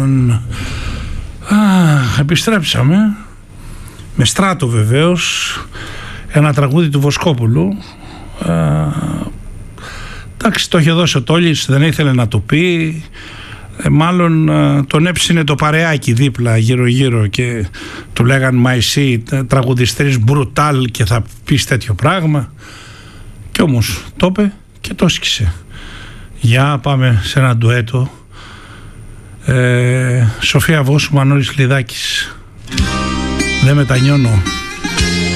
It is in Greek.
Λοιπόν, επιστρέψαμε με Στράτο βεβαίως, ένα τραγούδι του Βοσκόπουλου. Εντάξει, το είχε δώσει ο Τόλης, δεν ήθελε να το πει. Μάλλον τον έψινε το παρεάκι δίπλα γύρω και του λέγαν «Μα εσύ τραγουδιστής μπρουτάλ και θα πεις τέτοιο πράγμα». Κι όμως το είπε και το σκίσε. Για πάμε σε ένα ντουέτο. Σοφία Βόσου, Μανώλης Λιδάκης. Δεν μετανιώνω.